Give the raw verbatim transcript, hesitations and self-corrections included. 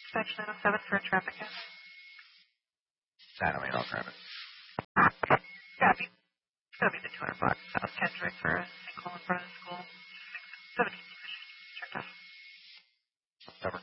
Dispatch nine oh seven for a traffic count. nine oh eight, I'll grab it. Gotta be, gotta be the two hundred block South Kendrick for a single in front of the school.